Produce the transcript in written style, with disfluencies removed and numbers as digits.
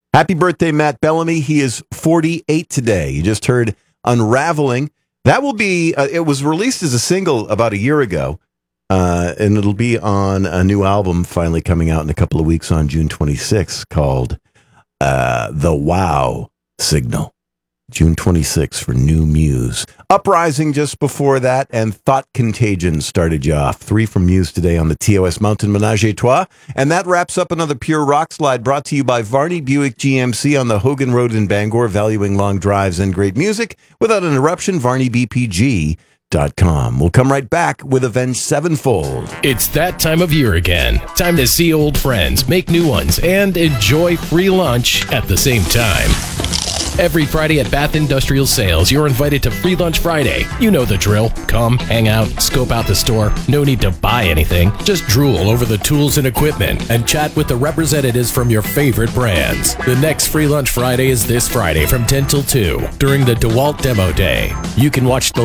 Happy birthday, Matt Bellamy. He is 48 today. You just heard Unraveling. That will be, it was released as a single about a year ago, and it'll be on a new album finally coming out in a couple of weeks on June 26th called The Wow Signal. June 26th for New Muse. Uprising just before that, and Thought Contagion started you off. 3 from Muse today on the TOS Mountain Menage a Trois. And that wraps up another Pure Rock Slide brought to you by Varney Buick GMC on the Hogan Road in Bangor, valuing long drives and great music. Without interruption, VarneyBPG.com. We'll come right back with Avenged Sevenfold. It's that time of year again. Time to see old friends, make new ones, and enjoy free lunch at the same time. Every Friday at Bath Industrial Sales, you're invited to Free Lunch Friday. You know the drill. Come, hang out, scope out the store. No need to buy anything. Just drool over the tools and equipment and chat with the representatives from your favorite brands. The next Free Lunch Friday is this Friday from 10 till 2 during the DeWalt Demo Day. You can watch the